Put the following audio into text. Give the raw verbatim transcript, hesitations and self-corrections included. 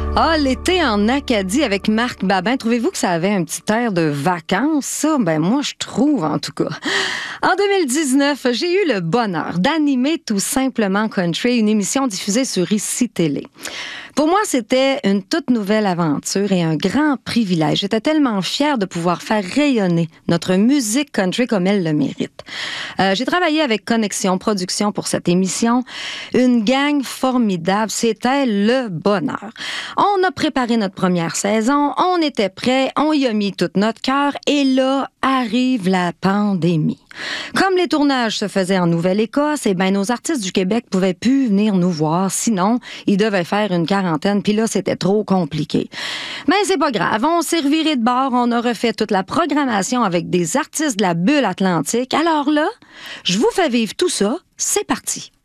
Ah, l'été en Acadie avec Marc Babin, trouvez-vous que ça avait un petit air de vacances, ça? Ben moi, je trouve, en tout cas. En deux mille dix-neuf, j'ai eu le bonheur d'animer Tout simplement Country, une émission diffusée sur Ici Télé. Pour moi, c'était une toute nouvelle aventure et un grand privilège. J'étais tellement fière de pouvoir faire rayonner notre musique country comme elle le mérite. Euh, j'ai travaillé avec Connexion Production pour cette émission. Une gang formidable. C'était le bonheur. On a préparé notre première saison. On était prêts. On y a mis tout notre cœur. Et là, arrive la pandémie. Comme les tournages se faisaient en Nouvelle-Écosse, eh ben, nos artistes du Québec pouvaient plus venir nous voir. Sinon, ils devaient faire une quarantaine. Puis là, c'était trop compliqué. Mais c'est pas grave. On s'est reviré de bord. On a refait toute la programmation avec des artistes de la bulle atlantique. Alors là, je vous fais vivre tout ça. C'est parti.